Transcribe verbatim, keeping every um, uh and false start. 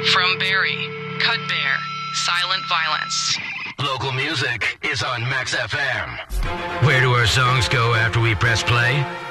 From Barry, Cudbear, Silent Violence. Local music is on Max F M. Where do our songs go after we press play?